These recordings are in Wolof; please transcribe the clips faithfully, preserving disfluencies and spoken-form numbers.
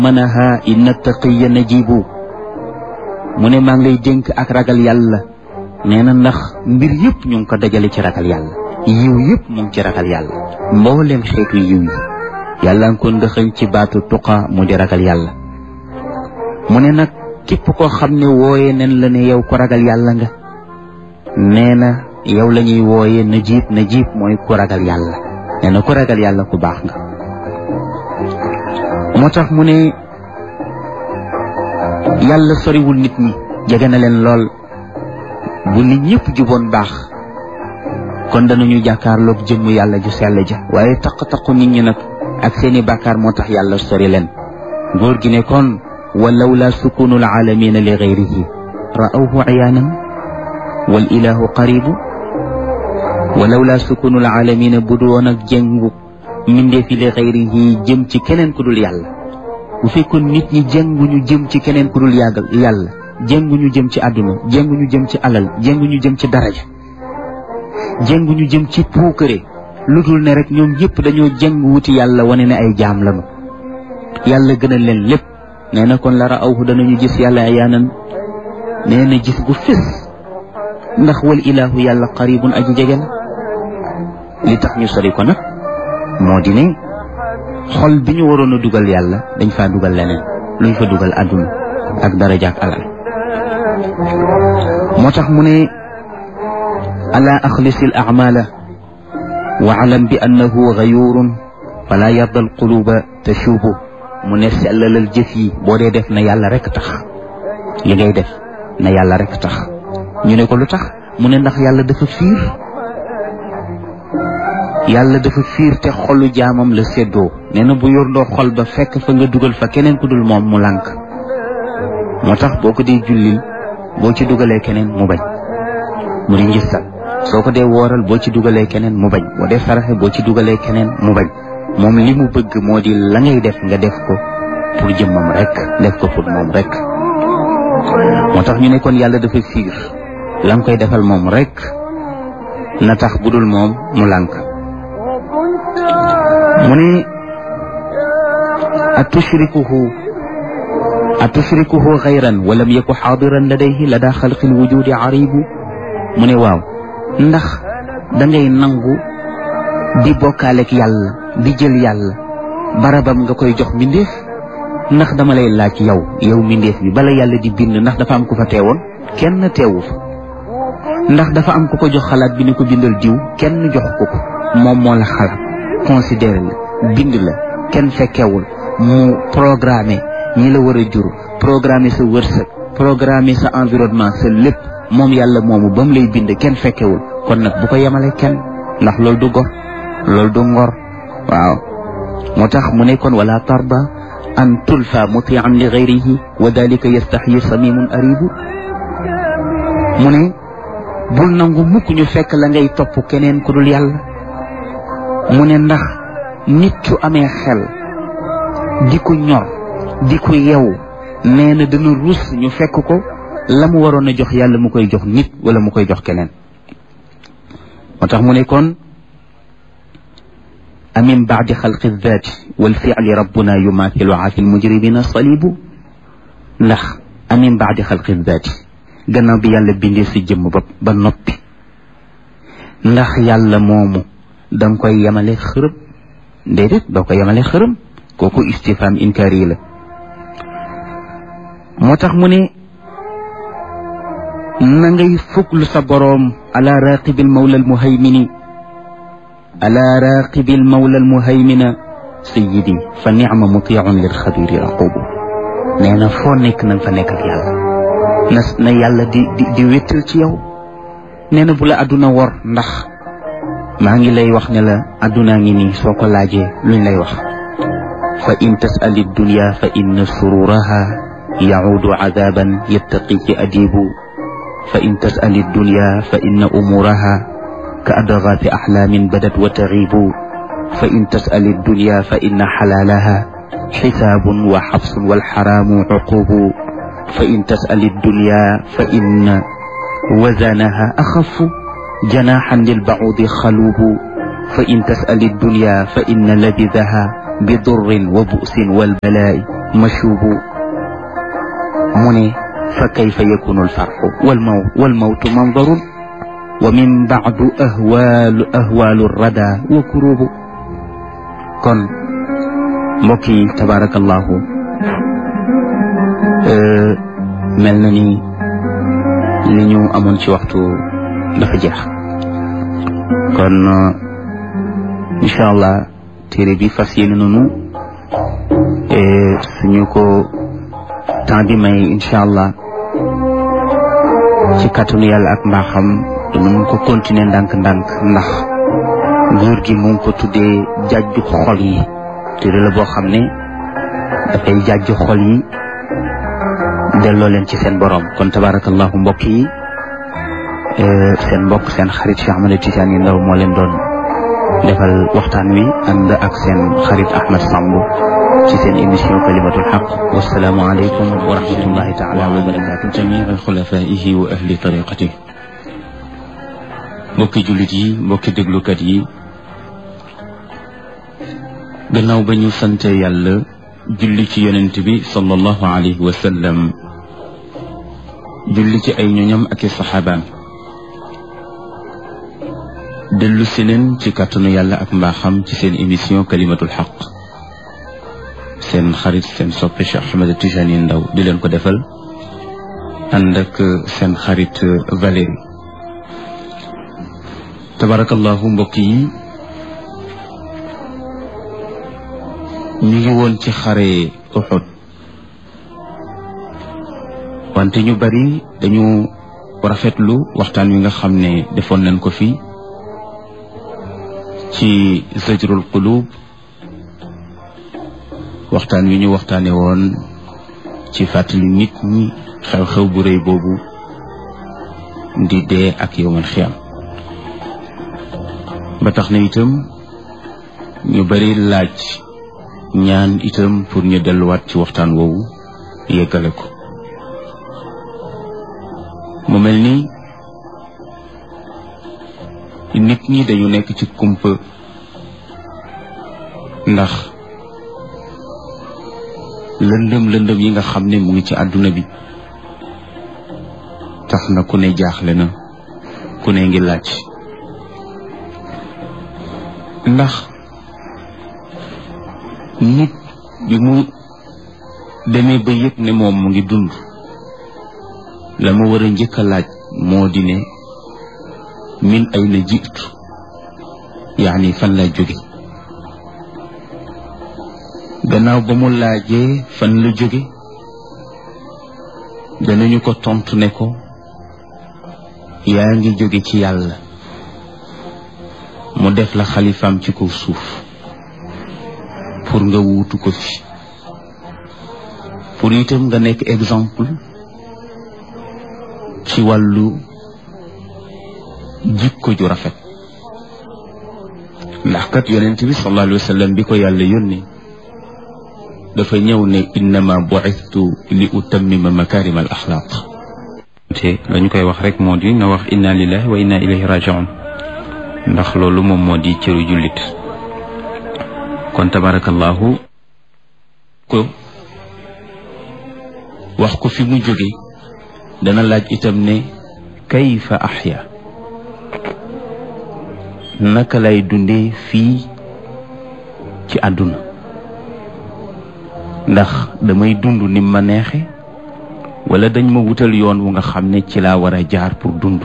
manaha inna taqiya najibu mu ne maa ngi lay dénk ak ragal yàlla nee na ndax mbir yëpp ñu ngi ko dajale ci ragal yàlla yiw yëpp mu ngi ci ragal yàlla mbooleem xeetu yiw yi yàlla nga ko ndëxañ ci baatu tuqa mu di ragal yàlla mu ne nag képp koo xam ne wooye nen la ne yow ko ragal yàlla nga nee na yow la ñuy wooye najib najib mooy ku ragal yàlla nee na ku ragal yàlla ku baax nga moo tax mu ne yàlla soriwul nit ñi jege na leen lool bu nit ñëpp juboon baax kon danañu jàkkaarloog jëmm yàlla ju sell ja waaye taq-taqu nit ñi nag ak seeni bàkkaar moo tax yàlla sori leen góor gi ne kon walaw la sukunu al aalamina li gayrihi ra'awhu iyaanan wal ilahu qaribu walaw la sukunu al aalamina bu du woon ak jëngu mindeefi li gayrihi jëm ci keneen ku dul yàlla bu fekkoon nit ñi jënguñu jëm ci keneen ku dul yàggal yàlla jënguñu jëm ci àdduna jënguñu jëm ci alal jënguñu jëm ci daraja jënguñu jëm ci puukare lu dul ne rek ñoom ñëpp dañoo jëng wuti yàlla wane ne ay jaam lañu yàlla gënal leen lépp nee na kon la raawhu danañu gis yàlla ayaanan nee na gis gu fis ndax wal ilahu yàlla qaribun aji jege la li tax ñu sori ko nag moo di ne xol bi ñu waroon a dugal yàlla dañ faa dugal leneen luñ fa dugal àdduna ak daraja ak alal moo tax mu ne ala axlisi al acmala wa alam bi annahu gayurun fala yarda al quluba tashubu mu ne sellalal jëf yi boo dee def na yàlla rek tax li ngay def na yàlla rek tax ñu ne ko lu tax mu ne ndax yàlla dafa fiir yàlla dafa fiir te xolu jaamam la séddoo nee na bu yor ndoo xol ba fekk fa nga dugal fa keneen ku dul moom mu lànk moo tax boo ko dee jullil boo ci dugalee keneen mu bañ mu di ngistal soo ko dee wooral boo ci dugalee keneen mu bañ boo dee saraxe boo ci dugalee keneen mu bañ moom li mu bëgg moo di la ngay def nga def ko pour jëmmam rek def ko pour moom rek moo tax ñu ne kon yàlla dafa fiir la nga koy defal moom rek na tax bu dul moom mu lànk mu ne atushrikuhu atushrikuhu xayran walam yaku xaadiran ladayhi la daa xalqi lwujudi aribu mu ne waaw ndax dangay nangu di bokkaaleeg yàlla di jël yàlla barabam nga koy jox mbindeef ndax dama lay laaj yow yow mbindeef bi bala yàlla di bind ndax dafa am ku fa teewoon kenn teewu fa ndax dafa am ku ko jox xalaat bi ni ko bindal diw kenn jox ko ko moom moo la xalaat considéré la bind la kenn fekkewul mu programmé ñi la war a jur programmé sa wërsëg programmé sa environnement sa lépp moom yàlla moomu ba mu lay bind kenn fekkewul kon nag bu ko yemale kenn ndax loolu du gor loolu du ngor waaw moo tax mu ne kon wala tarda an tulfa mutian li gayrihi wa dalika yastaxyi samimun aribu mu ne bul nangu mukk ñu fekk la ngay topp keneen ku dul yàlla mu ne ndax nit su amee xel di ko ñor di ko yew nee na dana rus ñu fekk ko la mu waroon a jox yàlla mu koy jox nit wala mu koy jox keneen moo tax mu ne kon amin baadi xalqi daati wal fiili rabbuna yumaathilu aafi lmujrimina salibu ndax amin baadi xalqi daati gannaaw bi yàlla bindee si jëmm ba ba noppi ndax yàlla moomu danga koy yemale xërëm déedéet doo ko yemale xërëm kooku istifham inkaari la moo tax mu ne na ngay fuglu sa boroom ala raqibil mawla al muhaymini ala raqibil mawla al muhaymina sayyidi fa nicma mutiun lil xabiri raqubu nee na foo nekk na nga fa nekk ak yàlla na na yàlla di di di wéttal ci yow nee na bu la adduna wor ndax maa ngi lay wax ne la addunaa ngi nii soo ko laajee luñ lay wax fa in tasali dunya fa inna sururaha yacuudu cadaban yattaqiki adibu fa in tasali dunya fa inna umuraha ka adgaafi axlaamin badat wa taxiibu fa in tasali dunya fa inna xalaalaha xisaabun wa xabsun walxaraamu cuqubu fa in tasali dunya fa inna wazanaha axafu جناحا للبعوض خلوب فإن تسأل الدنيا فإن لبذها بضر وبؤس والبلاء مشوب من فكيف يكون الفرح والموت, والموت منظر ومن بعد أهوال, أهوال الردى وكروب كن مكي تبارك الله أه ملني لنيو أمون شي وقتو dafa jeex kon incha allah téere bi fas yéene nanu suñu ko temps bi may incha allah ci kàttanu yàlla ak mbaaxam danañ ko continuer ndànk-ndànk ndax góor gi mu ngi ko tuddee jàjju xol yi téere la boo xam ne dafay jàjju xol yi delloo leen ci seen borom kon tabarakallahu mbokk yi seen mbokk seen xarit Cheikh Ahmed Tidiane Ndao moo leen doon defal waxtaan wi ànd ak seen xarit Ahmed Samb ci seen émission kalimatul haq wassalaamu aleykum wa rahmatullahi taala wa barakatuh jamii xulafaihi wa ahli tariqati mbokki jullit yi mbokki déglukat yi gannaaw ba ñu sante yàlla julli ci yonent bi sallallahu alayhi wa sallam julli ci ay ñoñam ak i saxaabaam dellu si leen ci kàttanu yàlla ak mbaaxam ci seen émission kalimatul xaq seen xarit seen soppe Cheikh Ahmed Tidiane Ndao di leen ko defal ànd ak seen xarit Valérie tabarakallahu mbokk yi ñu ngi woon ci xare Uhud wante ñu bari dañu rafetlu waxtaan wi nga xam ne defoon nañ ko fi ci zajrul qulub waxtaan wi ñu waxtaane woon ci fàttali nit ñi xew-xew bu rëy boobu di dee ak yowmal xiyam ba tax na itam ñu bari laaj ñaan itam pour ñu delluwaat ci waxtaan woowu yeggale ko mu mel ni nit ñi dañu nekk ci kumpa ndax lëndëm lëndëm yi nga xam ne mu ngi ci àdduna bi tax na ku ne jaaxle na ku ne ngi laaj ndax nit bi mu demee ba yëg ne moom mu ngi dund la ma war a njëkk a laaj moo di ne min ay na jiitu yaani fan la jóge gannaaw ba mu laajee fan la jóge danañu ko tontu ne ko yaa ngi jóge ci yàlla mu def la xalifaam ci kaw suuf pour nga wuutu ko fi pour itam nga nekk exemple ci wàllu jikko ju rafet ndax kat yonent bi sallallahu alayhi wa sallam bi ko yàlla yónni dafa ñëw ne innama bu'ithtu li utammima makarim al axlaq te lañu koy wax rek moo di na wax inna lillahi wa inna ilayhi raji'un ndax loolu moom moo di cëru jullit kon tabarakallahu ko wax ko fi mu jóge dana laaj itam ne kayfa ahya naka lay dundee fii ci àdduna ndax damay dund ni ma neexe wala dañ ma wutal yoon wu nga xam ne ci laa war a jaar pour dund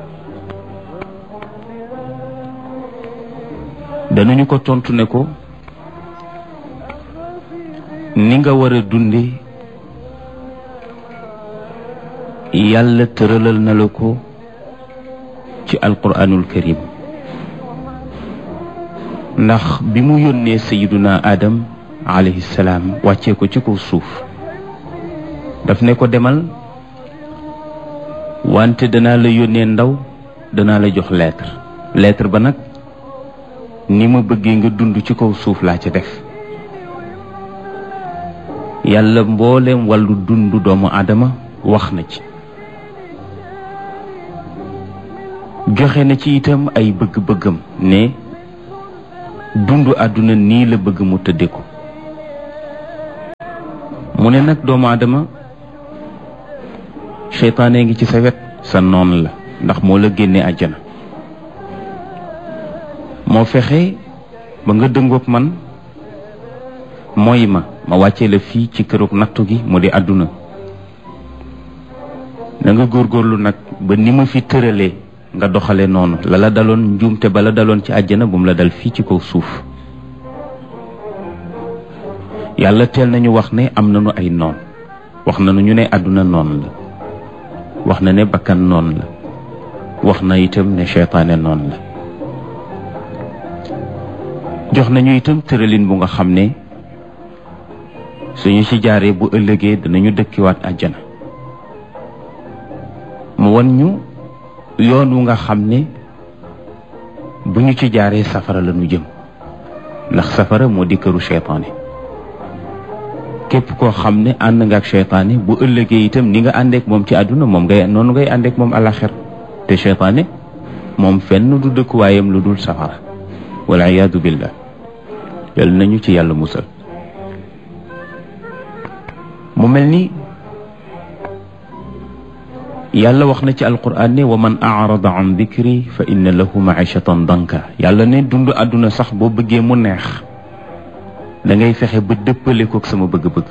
danañu ko tontu ne ko ni nga war a dunde yàlla tëralal na la ko ci alquranul karim ndax bi mu yónnee sayiduna adam alayhi salaam wàccee ko ci kaw suuf daf ne ko demal wante danaa la yónnee ndaw danaa la jox lettre lettre ba nag ni ma bëggee nga dund ci kaw suuf laa ca def yàlla mboolem wàllu dund doomu aadama wax na ci joxe na ci itam ay bëgg-bëggam ne dundu àdduna nii la bëgg mu tëdde ko mu ne nag doomu aadama seytaane ngi ci sa wet sa noon la ndax moo la génne àjjana moo fexe ba nga dëngoog man mooy ma ma wàccee la fii ci kërug nattu gi mu di àdduna na nga góorgóorlu nag ba ni ma fi tëralee nga doxale noonu la la daloon njuumte ba la daloon ci àjjana bu mu la dal fii ci kaw suuf yàlla teel nañu wax ne am nañu ay noon wax nañu ñu ne àdduna noon la wax na ne bakkan noon la wax na itam ne seytaane noon la jox nañu itam tëralin bu nga xam ne suñu ci jaaree bu ëllëgee danañu dëkkiwaat àjjana mu won ñu yoon wu nga xam ne bu ñu ci jaaree safara la ñu jëm ndax safara moo di këru seytaane képp koo xam ne ànd nga ak seytaane bu ëllëgee itam ni nga àndeek moom ci àdduna moom ngay noonu ngay àndeek moom àllaxir te seytaane moom fenn du dëkkuwaayam lu dul safara wal iyaadu billah yal nañu ci yàlla musal mu mel ni yàlla wax na ci alquran ne wa man aarada an dikri fa inna lahu maishatan danka yàlla ne dund àdduna sax boo bëggee mu neex da ngay fexe ba dëppale kook sama bëgg-bëgg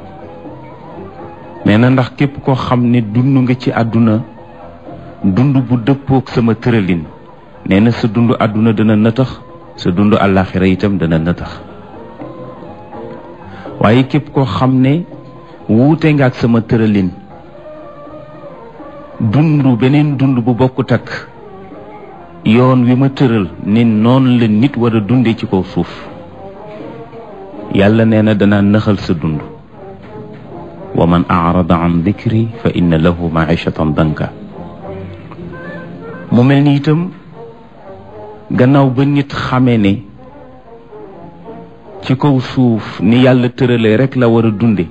nee na ndax képp koo xam ne dund nga ci àdduna dund bu dëppook sama tëralin nee na sa dund àdduna dana nëtax sa dund àllaaxira itam dana nëtax waaye képp koo xam ne wuute nga ak sama tëralin dund beneen dund bu bokkut ak yoon wi ma tëral ne noonu la nit war a dunde ci kaw suuf yàlla nee na danaa nëxal sa dund wa man aarada an dikri fa inna lahu maishatan danka mu mel ni itam gannaaw ba nit xamee ne ci kaw suuf ni yàlla tëralee rek la war a dunde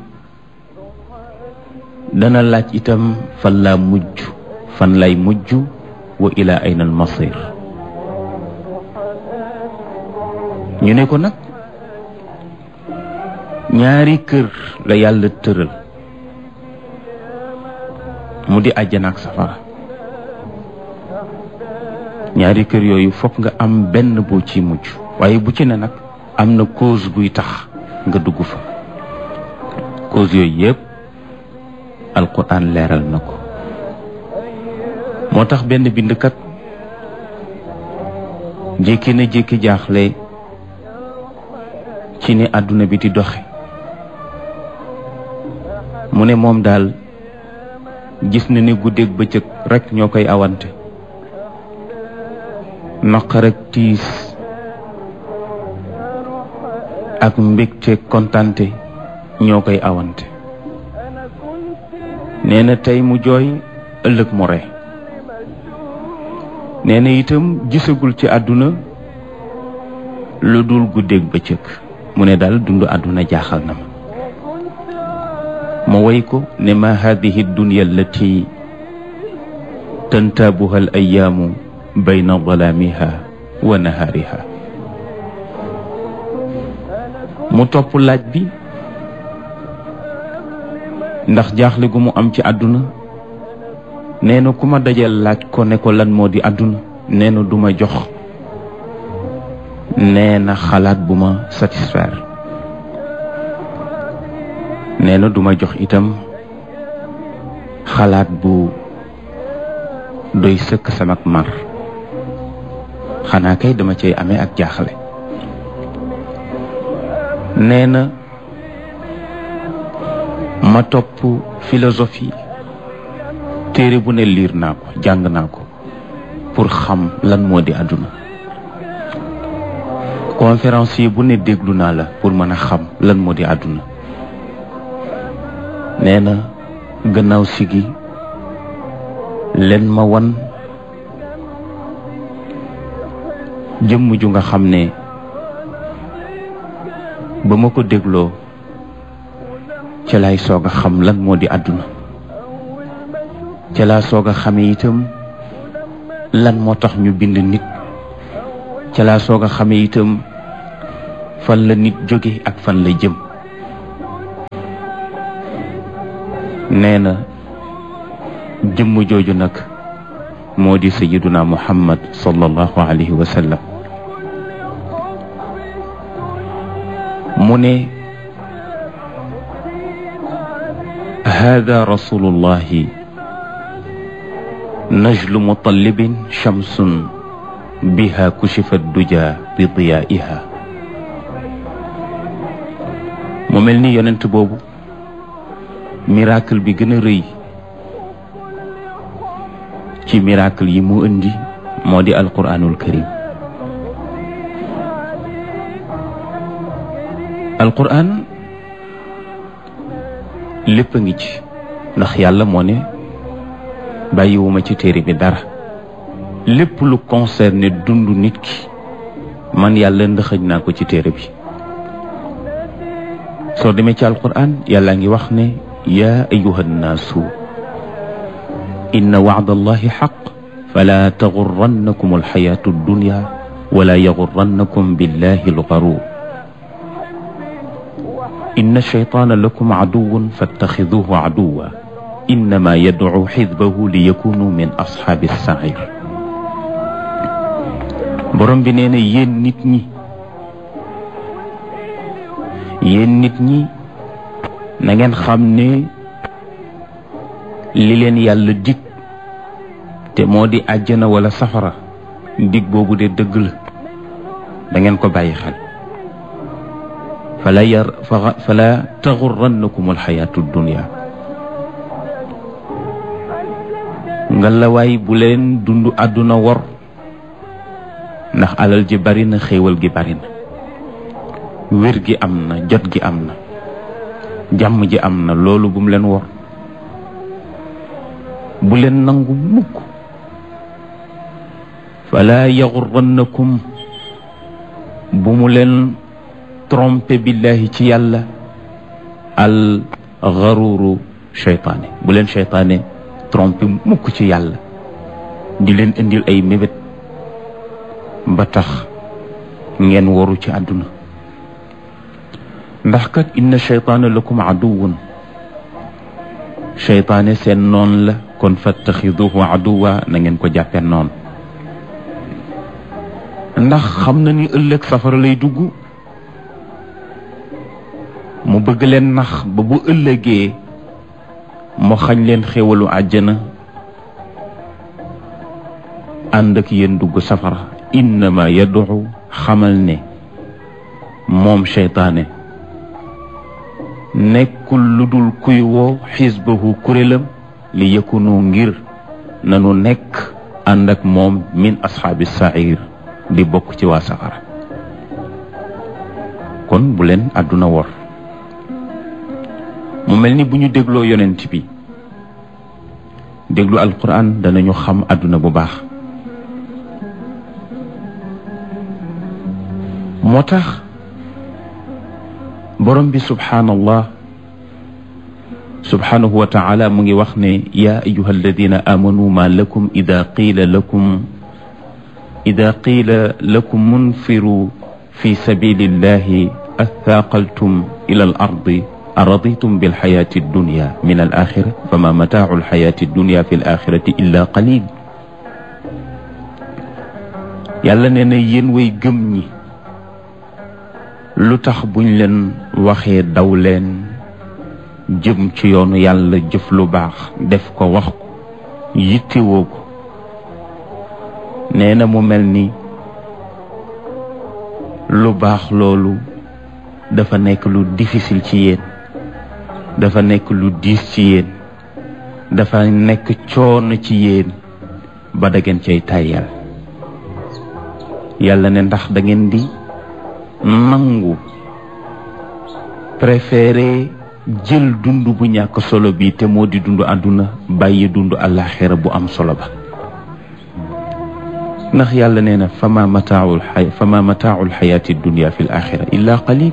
dana laaj itam fan laa mujj fan lay mujj wa ila ayna al masir ñu ne ko nag ñaari kër la yàlla tëral mu di àjjana ak safara ñaari kër yooyu fokk nga am benn boo ci mujj waaye bu ci ne nag am na cause buy tax nga dugg fa cause yooyu yépp alquran leeral na ko moo tax benn bindkat jékki na jékki jaaxle ci ne àdduna bi di doxe mu ne moom daal gis na ne guddeeg bëccëg rek ñoo koy awante naqar ak tiis ak mbégte kontante ñoo koy awante nee na tey mu jooy ëllëg mu ree nee na itam gisagul ci àdduna lu dul guddeeg bëccëg mu ne daal dund àdduna jaaxal na ma ma woy ko ne ma hadihi dunya allati tantaabuha al ayaamu bayna dalaamiha wa nahaariha mu topp laaj bi ndax jaaxle gu mu am ci àdduna nee na ku ma dajal laaj ko ne ko lan moo di àdduna nee na du ma jox nee na xalaat bu ma satisfaire nee na du ma jox itam xalaat bu doy sëkk samak mar xanaa kay dama cay amee ak jaaxle nee na ma topp philosophie téere bu ne liir naa ko jàng naa ko pour xam lan moo di àdduna conférencier bu ne déglu naa la pour mën a xam lan moo di àdduna nee na gannaaw sigi leen ma wan jëmm ju nga xam ne ba ma ko dégloo ca laay soog a xam lan moo di àdduna ca laa soog a xame itam lan moo tax ñu bind nit ca laa soog a xame itam fan la nit jóge ak fan la jëm nee na jëmm jooju nag moo di sayiduna muhammad sallallahu alayhi wa sallam mu ne hada rasulullahi najlu mutallibin shamsun biha kushifa duja bi diyaiha mu mel ni yonent boobu miracle bi gën a rëy ci miracle yi mu indi moo di alquranul karim alquran lépp a ngi ci ndax yàlla moo ne bàyyiwuma ci téere bi dara lépp lu concerné dundu nit ki man yàlla ndëxëj naa ko ci téere bi soo demee ci alquran yàlla ngi wax ne yaa ayuha nnaasu inna wacda allahi xaq fala taxurrannakum alxayaatu addunya wala yaxurrannakum billahi algaruur inna shaytaana lakum caduwun fattaxiduuhu caduwa innama yadcu xisbahu liyakunu min asxaabi saciir borom bi nee na yéen nit ñi yéen nit ñi na ngeen xam ne li leen yàlla dig te moo di àjjana wala safara dig boobu de dëgg la da ngeen ko bàyyi xel fala yar fala taxurrannakum alxayaatu dunya ngalawaay bu leen dund àdduna wor ndax alal ji bari na xéewal gi bari na wér gi am na jot gi am na jàmm ji am na loolu bu mu leen wor bu leen nangu mukk fala yaxurrannakum bu mu leen trompé billahi ci yàlla al garuru cheytaane bu leen cheytaane trompé mukk ci yàlla di leen indil ay mébét ba tax ngeen waru ci àdduna ndax kat inna cheytaana lakum aduwun cheytaane seen noon la kon fattaxiduhu aduwa na ngeen ko jàppee noon ndax xam na ni ëllëg safara lay dugg mu bëgg leen nax ba bu ëllëgee mu xañ leen xéwalu àjjana ànd ak yéen dugg safara innama yad'u xamal ne moom cheytaane nekkul lu dul kuy woo xisbahu kurélam li yakunu ngir nanu nekk ànd ak moom min asxaabi sair di bokk ci waa safara kon bu leen àdduna wor mu mel ni bu ñu dégloo yonent bi déglu alquran danañu xam àdduna bu baax moo tax borom bi subhaanallah subhaanahu wa taala mu ngi wax ne yaa ayuha alladina amanu ma lakum ida qiila lakum ida qiila lakum munfiru fi sabilillahi athaqaltum ila al ardi araditum bilxayati addunya min al axira fama mataacu alxayati addunya fi al axirati illa qalil yàlla nee na yéen way gëm ñi lu tax buñ leen waxee daw leen jëm ci yoonu yàlla jëf lu baax def ko wax ko yittewoo ko nee na mu mel ni lu baax loolu dafa nekk lu difficile ci yéen dafa nekk lu diis ci yéen dafa nekk coono ci yéen ba da ngeen cay tàyyal yàlla ne ndax da ngeen di nangu préféré jël dund bu ñàkk solo bi te moo di dund àdduna bàyyi dund àllaaxira bu am solo ba ndax yàlla nee na fama mataaul xay fama mataaul xayaati dunia fi l axira illa qalil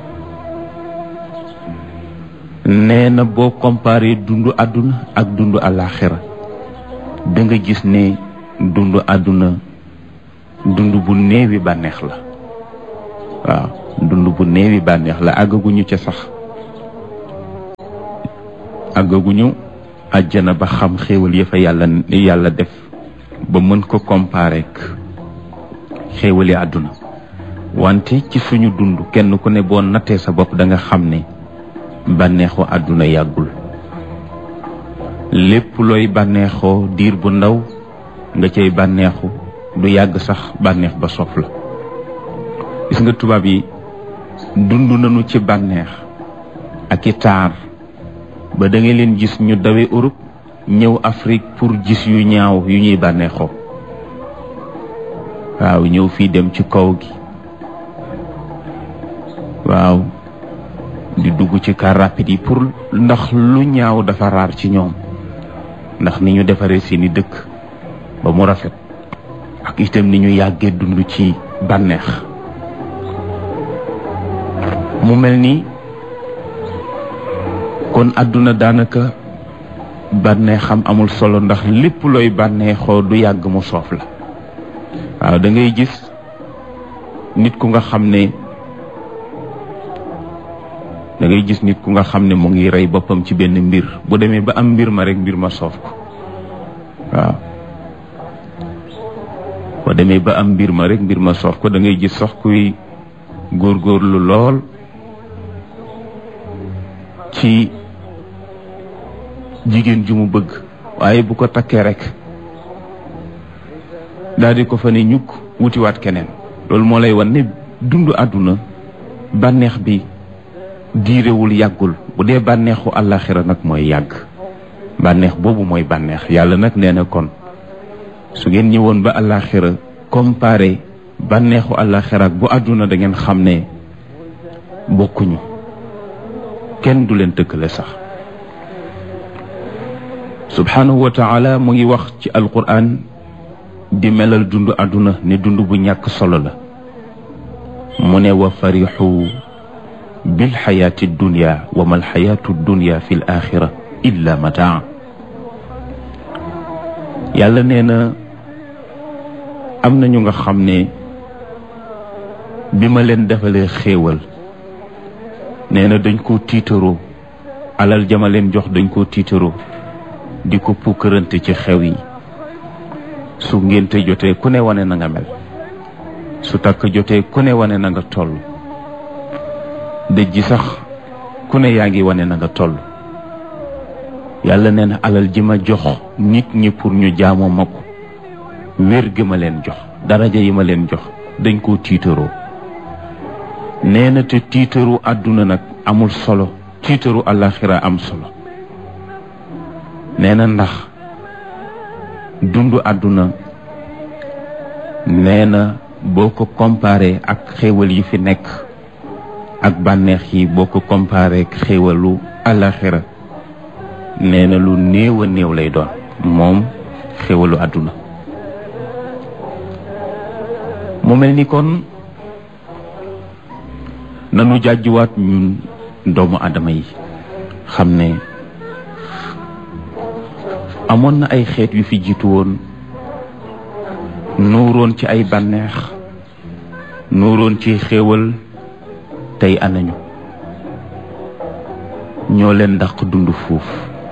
nee na boo comparé dund àdduna ak dund àllaaxira da nga gis ne dund àdduna dund bu néewi bànneex la waaw dund bu néewi bànneex la àggaguñu ca sax àggaguñu àjjana ba xam xéewal ya fa yàlla yàlla def ba mën ko comparer ak xéewali àdduna wante ci suñu dund kenn ku ne boo nattee sa bopp da nga xam ne bànneexu àdduna yàggul lépp looy bànneexoo diir bu ndaw nga cay bànneexu du yàgg sax bànneex ba soof la gis nga tubaab yi dund nañu ci bànneex ak i taar ba da nga leen gis ñu dawe Europe ñëw Afrique pour gis yu ñaaw yu ñuy bànneexoo waaw ñëw fii dem ci kaw gi waaw di dugg ci car rapide yi pour ndax lu ñaaw dafa raar ci ñoom ndax ni ñu defaree seeni dëkk ba mu rafet ak itam ni ñu yàggee dund ci bànneex mu mel ni kon àdduna daanaka bànneexam amul solo ndax lépp looy bànneexoo du yàgg mu soof la waaw da ngay gis nit ku nga xam ne da ngay gis nit ku nga xam ne mu ngi rey boppam ci benn mbir bu demee ba am mbir ma rek mbir ma soof ko waaw bu demee ba am mbir ma rek mbir ma soof ko da ngay gis sax kuy góorgóorlu lool ci jigéen ju mu bëgg waaye bu ko takkee rek daal di ko fa ne ñukk wutiwaat keneen loolu moo lay wan ne dund àdduna bànneex bi diirewul yàggul bu dee bànneexu àllaaxira nag mooy yàgg bànneex boobu mooy bànneex yàlla nag nee na kon su ngeen ñëwoon ba àllaaxira comparé bànneexu àllaaxira ak bu àdduna da ngeen xam ne bokkuñu kenn du leen tëkkale sax subhanahu wa taala mu ngi wax ci alquran di melal dund àdduna ne dund bu ñàkk solo la mu ne wa farixu bil xayaati dunya wa mal xayaatu dunya fi l axira illa mataa yàlla nee na am na ñu nga xam ne bi ma leen defalee xéewal nee na dañ koo tiitaroo alal jama leen jox dañ koo tiitaroo di ko pukkërante ci xew yi su ngénte jotee ku ne wane na nga mel su takk jotee ku ne wane na nga toll dëj ji sax ku ne yaa ngi wane na nga toll yàlla nee na alal ji ma jox nit ñi pour ñu jaamoo ma ko wér gi ma leen jox daraja yi ma leen jox dañ koo tiitaroo nee na te tiitaru àdduna nag amul solo tiitaru àllaaxira am solo nee na ndax dundu àdduna nee na boo ko comparé ak xéewal yi fi nekk ak bànneex yi boo ko comparé ak xéewalu àllaaxira nee na lu néew a néew lay doon moom xéewalu àdduna mu mel ni kon nanu jàjjuwaat ñun doomu aadama yi xam ne amoon na ay xeet yu fi jiitu woon nuuroon ci ay bànneex nuuroon ci xéewal tey anañu ñoo leen dàq dund fuuf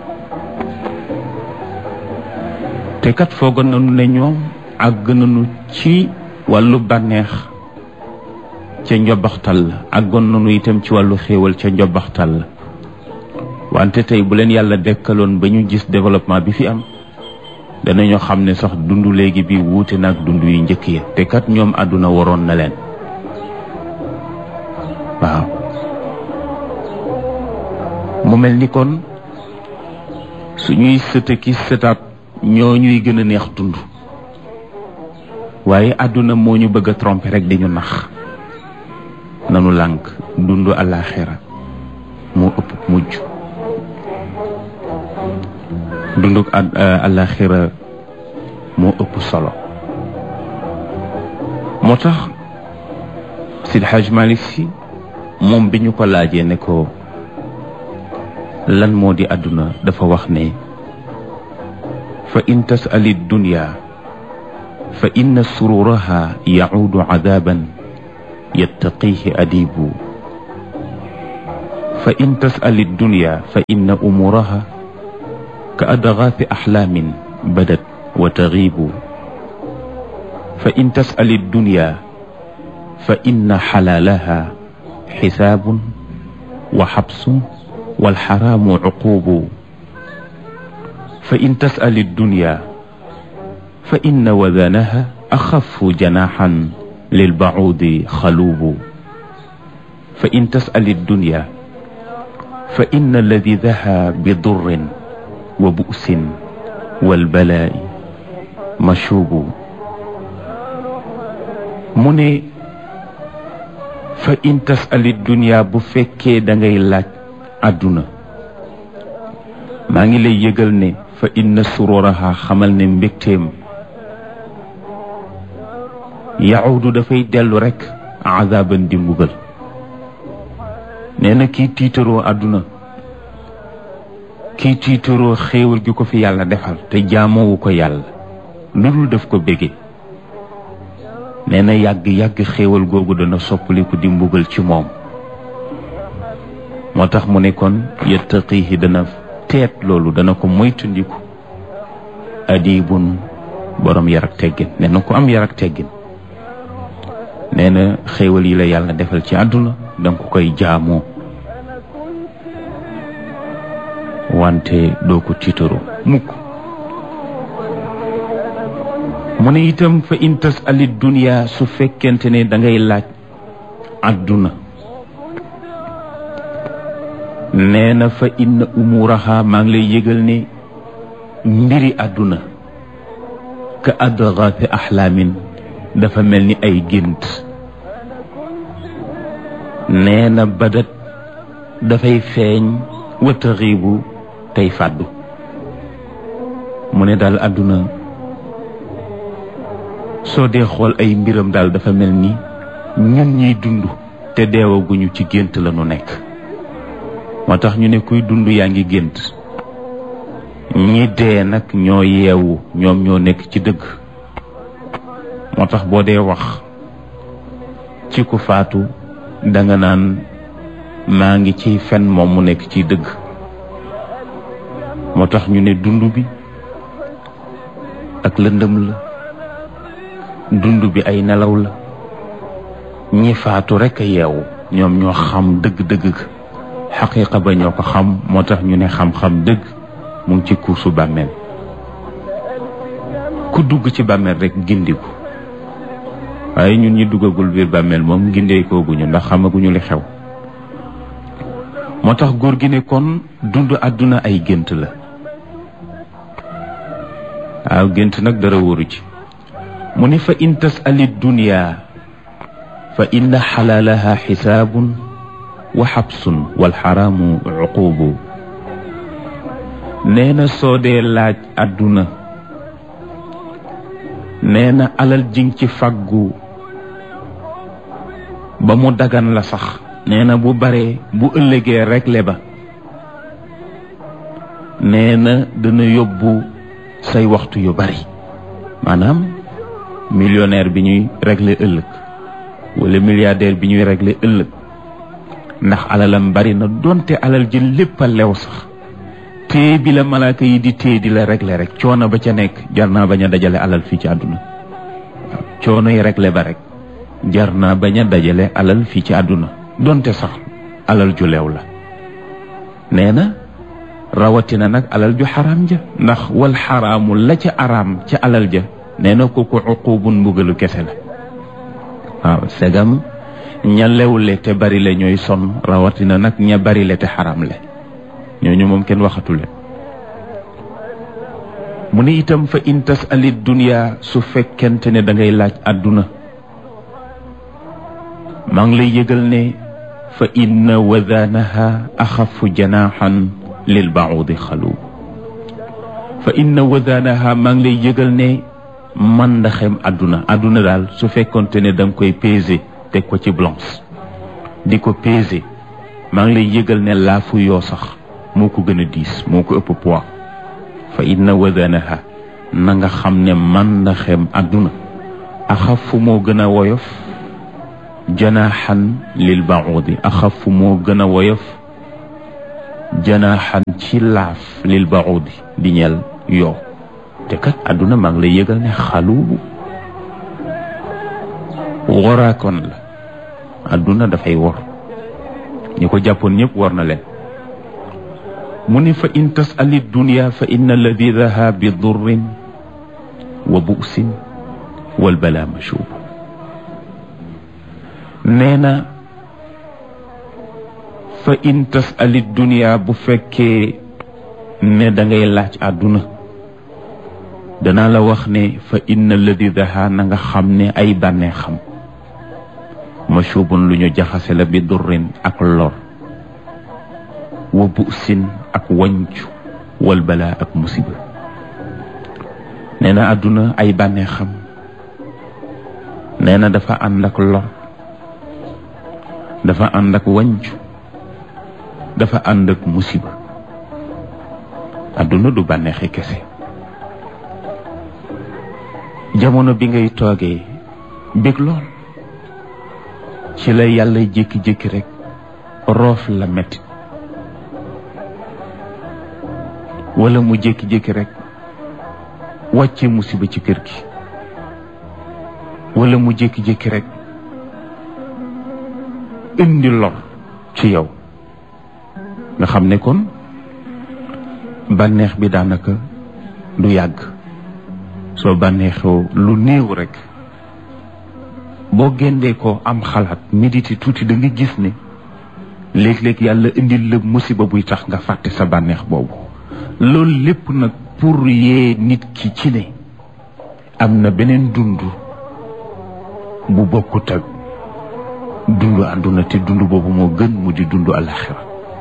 te kat foogoon nañu ne ñoom àgg nañu ci wàllu bànneex ca njobaxtal la àggoon nañu itam ci wàllu xéewal ca njobaxtal la wante tey bu leen yàlla dekkaloon ba ñu gis développement bi fi am danañoo xam ne sax dund léegi bi wuute nag dund yu njëkk ya te kat ñoom àdduna waroon na leen waaw mu mel ni kon suñuy sëtë ki sëtaat ñoo ñuy gën a neex dund waaye àdduna moo ñu bëgg a tromper rek di ñu nax nanu lànk dund àllaaxira moo ëpp mujj dunduk àllaaxira moo ëpp solo moo tax Seydi Hajj Malick Sy moom bi ñu ko laajee ne ko lan moo di àdduna dafa wax ne fa in tasali dunya fa inna sururaha yacuudu cadaban yattaqihi adibu fa in tasali dunya fa inna umuraha ka adgaathi axlaamin badat wa taxiibu fa in tas'ali dunya fa inna xalaalaha xisaabun wa xabsun walxaraamu cuquubu fa in tas'ali dunya fa inna wadaanaha axafu janaaxan lilbacuudi xaluubu fa in tas'ali dunya fa inna ladidaha bidurrin wa bu'sin walbalaa'i mashuubu mu ne fa in tas'ali dunya bu fekkee da ngay laaj àdduna maa ngi lay yëgal ne fa inna sururaha xamal ne mbégteem yacuudu dafay dellu rekk azaaban di mbugal nee na kii tiitaroo àdduna kii tiitaroo xéewal gi ko fi yàlla defal te jaamoowu ko yàlla lu dul def ko bége nee na yàgg-yàgg xéewal googu dana soppaliku di mbugal ci moom moo tax mu ne kon yattaqihi dana teet loolu dana ko moytundiku adibun borom yar ak teggin nee na ko am yar ak teggin nee na xéewal yi la yàlla defal ci àdduna danga ko koy jaamoo wante doo ko tiitaroo mukk mu ne itam fa in tas'ali dunya su fekkente ne da ngay laaj àdduna nee na fa inna umuraha maa ngi lay yëgal ne mbiri àdduna ka adgaathi axlaamin dafa mel ni ay gént nee na badat dafay feeñ wa taxiibu tey fàddu mu ne daal àdduna soo dee xool ay mbiram daal dafa mel ni ñun ñiy dund te deewaguñu ci gént la nu nekk moo tax ñu ne kuy dund yaa ngi gént ñi dee nag ñoo yeewu ñoom ñoo nekk ci dëgg moo tax boo dee wax ci ku faatu danga naan maa ngi ci fen moom mu nekk ci dëgg moo tax ñu ne dund bi ak lëndëm la dund bi ay nelaw la ñi faatu rekk a yeewu ñoom ñoo xam dëgg-dëgg xaqiiqa ba ñoo ko xam moo tax ñu ne xam-xam dëgg mu ngi ci kuusu bàmmeel ku dugg ci bàmmeel rekk gindiku waaye ñun ñi duggagul biir bàmmeel moom gindeekooguñu ndax xamaguñu li xew moo tax góor gi ne kon dund àdduna ay gént la waaw gént nag dara wóoru ci mu ne fa in tas'ali dunya fa inna xalaalaha xisaabun wa xabsun walxaraamu cuquubu nee na soo dee laaj àdduna nee na alal jing ci faggu ba mu dagan la sax nee na bu baree bu ëllëgee regle ba nee na dana yóbbu say waxtu yu bari maanaam millionnaire bi ñuy régler ëllëg wala milliardaire bi ñuy régler ëllëg ndax alalam bari na donte alal ji lépp a lew sax téye bi la malaaka yi di téye di la régler rek coono ba ca nekk jar naa bañ a dajale alal fii ci àdduna waaw coono yi régler ba rek jar naa bañ a dajale alal fii ci àdduna donte sax alal ju leew la nee na rawatina nag alal ju xaraam ja ndax wal xaraamu la ca araam ca alal ja nee na kooku uqubun mbugalu kese la waaw segam ña lewle te bari le ñooy sonn rawatina nag ña bari le te xaraam le ñooñu moom kenn waxatule mu ne itam fa in tas'ali dunya su fekkente ne da ngay laaj àdduna maa ngi lay yëgal ne fa inna wadaanaha axafu janaaxan lil baudi xaluub fa inna wadaanaha maa ngi lay yëgal ne man ndaxem àdduna àdduna daal su fekkonte ne da nga koy peser teg ko ci balance di ko peser maa ngi lay yëgal ne laafu yoo sax moo ko gën a diis moo ko ëpp poids fa inna wadaanaha na nga xam ne man ndaxem àdduna axafu moo gën a woyof janaaxan lil baudi axafu moo gën a woyof janaaxan ci laaf lil baudi di ñeel yoo te kat àdduna maa ngi lay yëgal ne xalubu woraakoon la àdduna dafay wor ñi ko jàppoon ñëpp war na leen mu ne fa in tasali dunia fa inna alladi daha bi durrin wa bu'sin wal bala mashub nee na fa in tasali dunia bu fekkee ne da ngay laaj àdduna danaa la wax ne fa inna alladi daha na nga xam ne ay bànnee xam mashubun lu ñu jaxase la bi durrin ak lor wa bu'sin ak wañcu wal bala ak musiba nee na àdduna ay bànnee xam nee na dafa ànd ak lor dafa ànd ak wañcu dafa ànd ak musiba àdduna du bànneexi kese jamono bi ngay toogee bég lool ci la yàlla jékki-jékki rek roof la metti wala mu jékki-jékki rek wàcce musiba ci kër gi wala mu jékki-jékki rek indi lor ci yow nga xam ne kon bànneex bi daanaka du yàgg soo bànneexoo lu néew rek boo géndee ko am xalaat méditer tuuti da nga gis ne léeg-léeg yàlla indil la musiba buy tax nga fàtte sa bànneex boobu loolu lépp nag pour yee nit ki ci ne am na beneen dund bu bokkut ak dund àdduna te dund boobu moo gën mu di dund àllaxira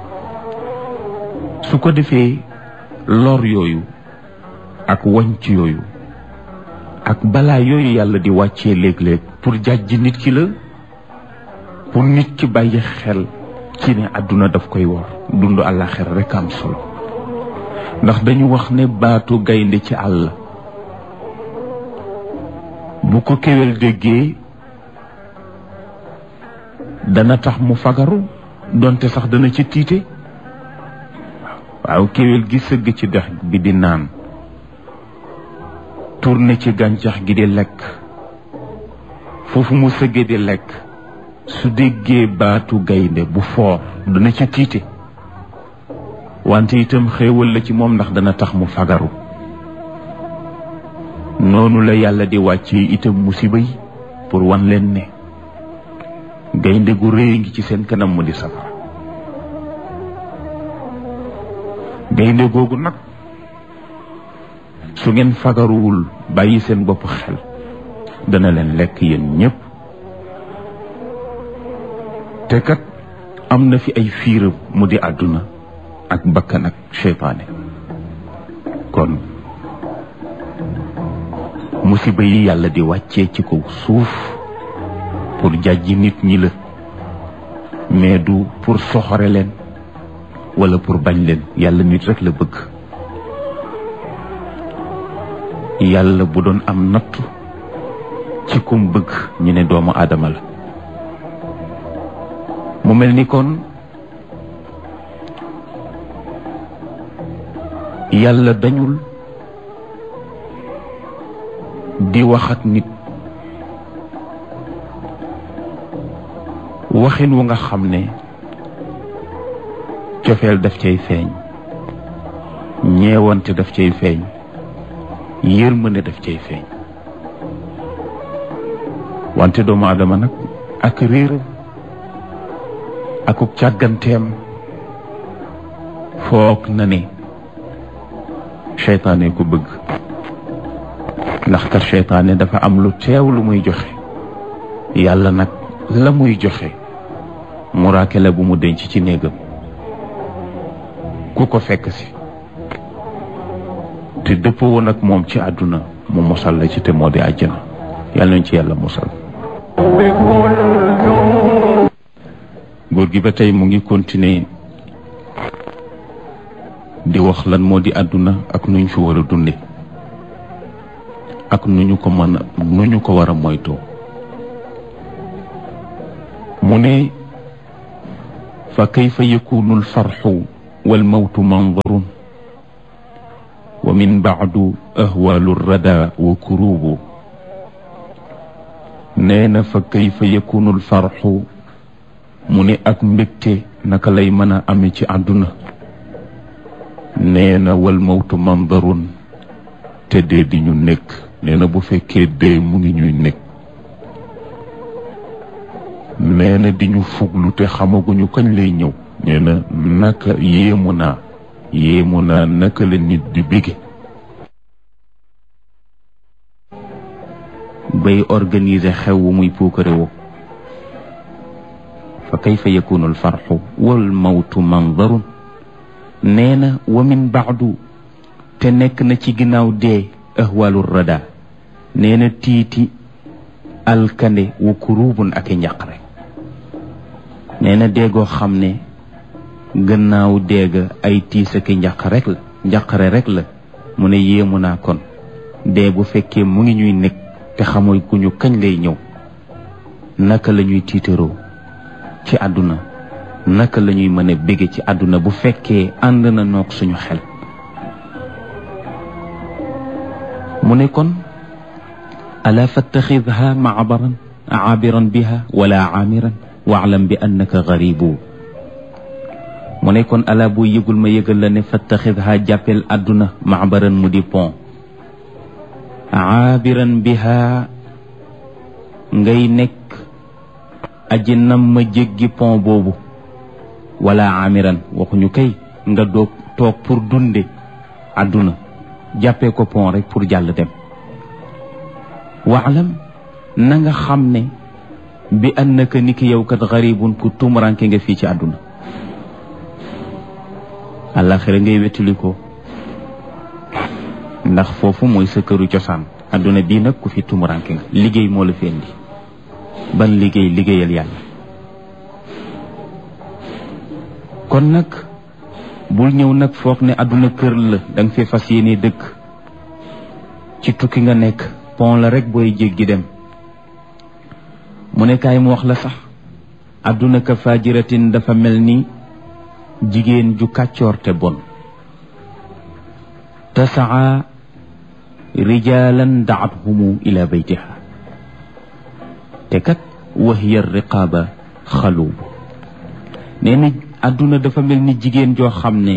su ko defee lor yooyu ak wañc yooyu ak balaa yooyu yàlla di wàccee léeg-léeg pour jàjji nit ki la pour nit ki bàyyi xel ci ne àdduna daf koy war dund àllaxira rek am solo ndax dañu wax ne baatu gaynde ci àll bu ko kéwél déggee dana tax mu fagaru donte sax dana ci tiite waaw kéwél gi sëgg ci dex bi di naan tourné ci gàncax gi di lekk foofu mu sëggee di lekk su déggee baatu gaynde bu foor dana ci tiite wante itam xéewal la ci moom ndax dana tax mu fagaru noonu la yàlla di wàccee itam musiba yi pour wan leen ne gaynde gu réy ngi ci seen kanam mu di safara gaynde googu nag su ngeen fagaruwul bàyyi seen bopp xel dana leen lekk yéen ñépp te kat am na fi ay fiiram mu di àdduna ak bakkan ak seytaane kon musiba yi yàlla di wàccee ci kaw suuf pour jàjji nit ñi la mais du pour soxore leen wala pour bañ leen yàlla nit rek la bëgg yàlla bu doon am nattu ci kum bëgg ñu ne doomu aadama la mu mel ni kon yàlla dañul di wax ak nit waxin wu nga xam ne cofeel daf cay feeñ ñeewante daf cay feeñ yërmande daf cay feeñ wante doomu aadama nag ak réeram akuk càgganteem foog na ne seytaane ko bëgg ndax kat seytaane dafa am lu teew lu muy joxe yàlla nag la muy joxe muraake la bu mu denc ci néegam ku ko fekk si te dëppoo woon ak moom ci àdduna mu mosal la ci te moo di àjjana yàlla nañ ci yàlla mosal góor gi ba tey mu ngi continuer di wax lan moo di àdduna ak nuñ fi war a dunde ak nu ñu ko mën a nu ñu ko war a moytoo mu ne fa kayfa yakunu alfarxu والموت منظر ومن بعد أهوال الردى وكروب نين فكيف يكون الفرح من أكمبت نكلي منا أميتي عدنا نين والموت منظر تدي نيو نك نين بو فكي دي موني نيو نك neena di ñu fuglu te xamaguñu kañ lay ñëw neena naka yéemu naa yéemu naa naka la nit di bige bay organiser xew wu muy puukare wo fa kayfa yakunu alfarxu wal mawtu mandarun neena wa min baadu te nekk na ci ginnaaw dee ahwalu rada neena tiiti alkande wa kurubun ak njaqare neena déegoo xam ne gannaaw déega ay tiis ak njaq rek la njaqare rek la mu ne yéemu naa kon dee bu fekkee mu ngi ñuy nekk te xamoy ku ñu kañ lay ñëw naka la ñuy tiitaroo ci àdduna naka la ñuy mën a bége ci àdduna bu fekkee ànd na noog suñu xel mu ne kon ala fattaxidha maabaran aabiran biha wala aamiran waalam bi annaka garibu mu ne kon ala boo yëgul ma yëgal la ne fattaxidha jàppel àdduna maabaran mu di pont aabiran biha ngay nekk aji nam ma jéggi pont boobu wala aamiran waxuñu kay nga doog toog pour dunde àdduna jàppee ko pont rek pour jàll dem waalam na nga xam ne bi annaka ni ki yow kat garibun ku tumuranke nga fii ci àdduna àllaxira ngay wettali ko ndax foofu mooy sa këru cosaan àdduna bii nag ku fi tumuranke nga liggéey moo la fi indi ban liggéey liggéeyal yàlla kon nag bul ñëw nag foog ne àdduna kër la danga fi fas yéene dëkk ci tukki nga nekk pont la rek booy jéggi dem mu ne kaay mu wax la sax àdduna ka fajiratin dafa mel ni jigéen ju kàccoor te bon tasaa rijalan daathumu ila baytiha te kat wahiya riqaaba xaluub nee na àdduna dafa mel ni jigéen joo xam ne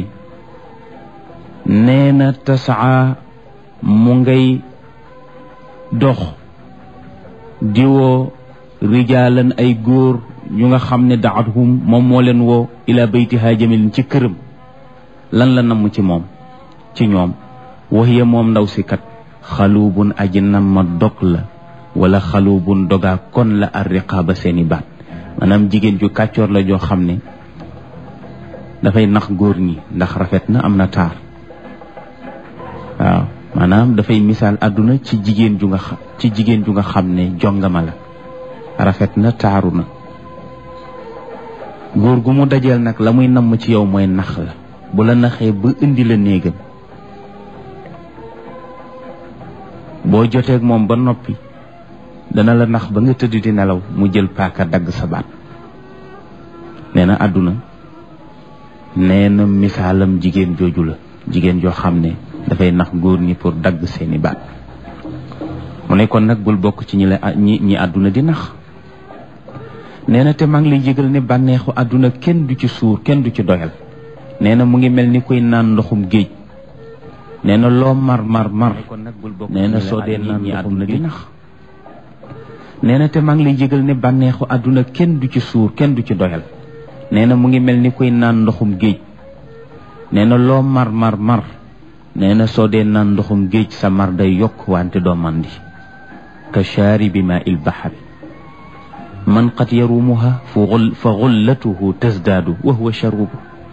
nee na tasaa mu ngay dox diwoo rijaalan ay góor ñu nga xam ne daathum moom moo leen woo ila baytiha jëmelin ci këram lan la namm ci moom ci ñoom wahiya moom ndaw si kat xaluubun aji nam ma dog la wala xaluubun dogaa kon la ar riqaaba seeni baat maanaam jigéen ju kàccoor la joo xam ne dafay nax góor ñi ndax rafet na am na taar waaw maanaam dafay misaal àdduna ci jigéen ju nga xam ci jigéen ju nga xam ne jongama la rafet na taaru na góor gu mu dajeel nag la muy namm ci yow mooy nax la bu la naxee ba indi la néegam boo joteeg moom ba noppi dana la nax ba nga tëdd di nelaw mu jël paaka dagg sa baat nee na àdduna nee na misaalam jigéen jooju la jigéen joo xam ne dafay nax góor ñi pour dagg seeni baat mu ne kon nag bul bokk ci ñi la ñi ñi àdduna di nax nee na te maa ngi lay yëgal ne bànneexu àdduna kenn du ci suur kenn du ci doyal nee na mu ngi mel ni kuy naan ndoxum géej nee na loo mar mar mar nee na soo dee naan ndoxum di nax nee na te maa ngi lay yëgal ne bànneexu àdduna kenn du ci suur kenn du ci doyal nee na mu ngi mel ni kuy naan ndoxum géej nee na loo mar mar mar nee na soo dee naan ndoxum géej sa mar day yokk wante doo mandi ka shaaribi maa il bahari man qad yarumuha fa xullatuhu tasdaadu wa huwa sharubu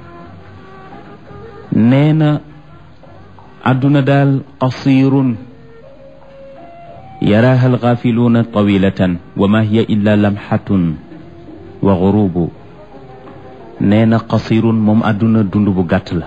nee na àdduna daal qasirun yaraaha alxaafiluuna tawilatan wa ma hiya illa lamxatun wa xurubu nee na qasirun moom àdduna dund bu gàtt la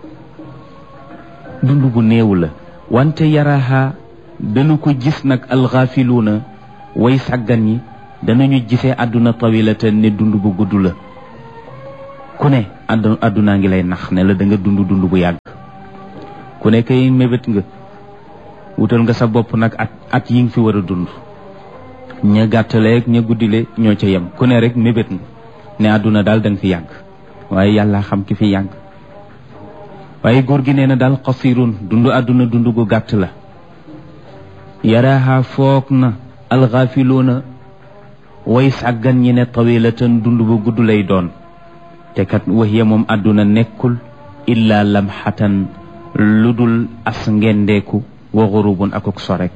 dund bu néew la wante yaraaha dana ko gis nag alxaafiluuna way sàggan yi danañu gisee àdduna tawilatan ne dund bu gudd la ku ne addu addunaa ngi lay nax ne la da nga dund dund bu yàgg ku nekk yi mébét nga wutal nga sa bopp nag at at yi nga fi war a dund ña gàttaleeg ña guddile ñoo ca yem ku ne rek mébét nga ne àdduna daal da nga fi yàgg waaye yàlla xam ki fi yàgg waaye góor gi nee na daal qasirun dund àdduna dund gu gàtt la yaraaha foog na alxaafiluuna way sàggan ñi ne tawilatan dund bu gudd lay doon te kat waxiya moom àdduna nekkul illa lamxatan lu dul as ngendeeku wa xurubun akuk sorek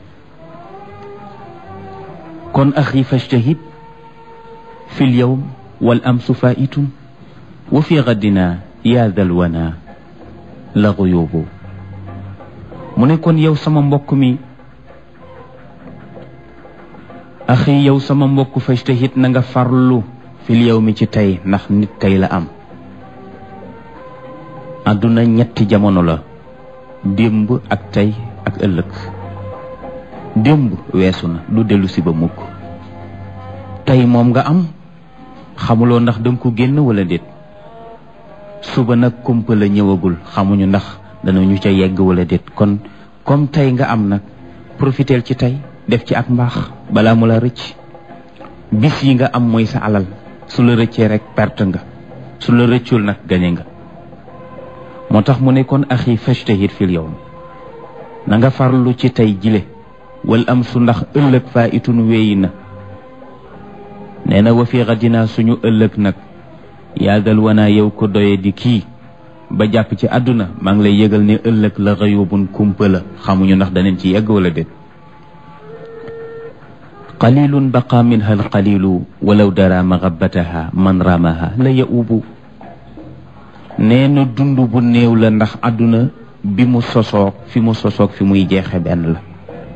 kon axi fajtahid fi lyawm wal amsu faitun wa fi gaddina yaa dal wana la guyubu mu ne kon yow sama mbokk mi axi yow sama mbokk fajtahid na nga farlu fil yawmi ci tey ndax nit tey la am àdduna ñetti jamono la démb ak tey ak ëllëg démb weesu na du dellu si ba mukk tey moom nga am xamuloo ndax danga ko génn wala déet suba nag kumpa la ñëwagul xamuñu ndax danañu ca yegg wala déet kon comme tey nga am nag profiteel ci tey def ci ak mbaax balaa mu la rëcc bis yi nga am mooy sa alal su la rëccee rek perte nga su la rëccul nag gañe nga moo tax mu ne kon axi fajtahid fil yawm na nga farlu ci tey jile wal am su ndax ëllëg faa itun wéyi na nee na wa fi xadinaa suñu ëllëg nag yaadal wanaa yow ko doye di kii ba jàpp ci àdduna maa ngi lay yëgal ne ëllëg la xayubun kumpa la xamuñu ndax daneen ci yegg wala déet qalilun baqa minha alqalilu walaw dara maxabataha man ramaha la yaubu nee na dund bu néew la ndax àdduna bi mu sosoog fi mu sosoog fi muy jeexe benn la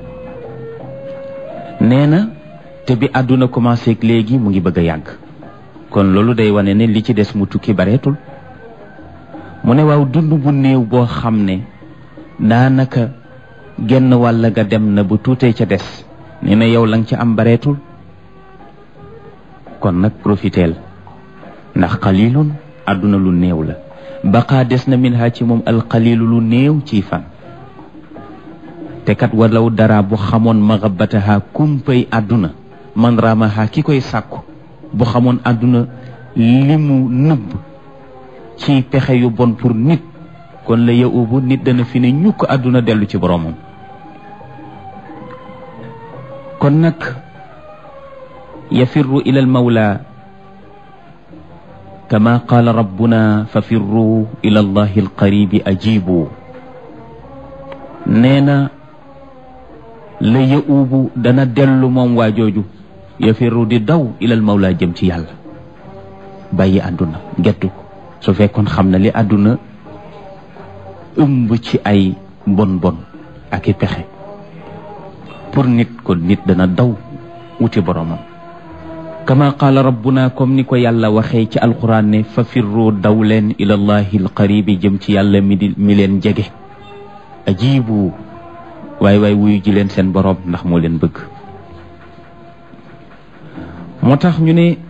nee na te bi àdduna commencé ak léegi mu ngi bëgg a yàgg kon loolu day wane ne li ci des mu tukki bareetul mu ne waaw dund bu néew boo xam ne daanaka genn wàll ga dem na bu tuutee ca des nee na yow la nga ca am bareetul kon nag profiteel ndax qalilun àdduna lu néew la baqaa des na min ha ci moom alqalilu lu néew ciy fan te kat walaw dara bu xamoon maxabataha kumpay àdduna man ramaha ki koy sàkku bu xamoon àdduna li mu nëbb ci pexe yu bon pour nit kon la yaubu nit dana fi ne ñukk àdduna dellu ci boromam kon nag yafirru ila al mawla kama qaala rabbuna fa firru ila allahi alqaribi ajibu nee na la yaubu dana dellu moom waa jooju yafirru di daw ilal mawla jëm ci yàlla bàyyi àdduna gettu ko su fekkoon xam na li àdduna ëmb ci ay bon bon ak i pexe pour nit kon nit dana daw wuti boromam kama qaala rabbuna comme ni ko yàlla waxee ci alquran ne fa firru daw leen ilallahi alqaribi jëm ci yàlla mi di mi leen jege ajibu waay waay wuyu ji leen seen borom ndax moo leen bëgg moo tax ñu ne